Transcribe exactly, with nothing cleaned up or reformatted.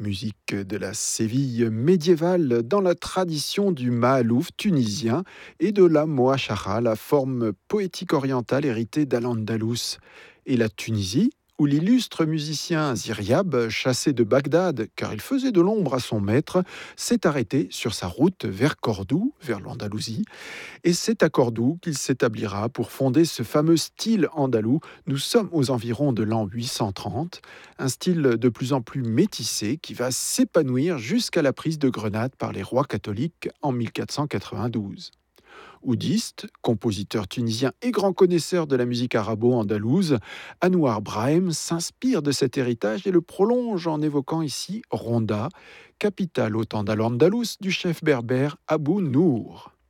Musique de la Séville médiévale dans la tradition du mahalouf tunisien et de la moachara, la forme poétique orientale héritée d'Al-Andalus. Et la Tunisie, où l'illustre musicien Ziryab, chassé de Bagdad car il faisait de l'ombre à son maître, s'est arrêté sur sa route vers Cordoue, vers l'Andalousie, et c'est à Cordoue qu'il s'établira pour fonder ce fameux style andalou. Nous sommes aux environs de l'an huit cent trente, un style de plus en plus métissé qui va s'épanouir jusqu'à la prise de Grenade par les rois catholiques en mille quatre cent quatre-vingt-douze. Oudiste, compositeur tunisien et grand connaisseur de la musique arabo-andalouse, Anouar Brahim s'inspire de cet héritage et le prolonge en évoquant ici Ronda, capitale au temps d'Al-Andalus du chef berbère Abou Nour.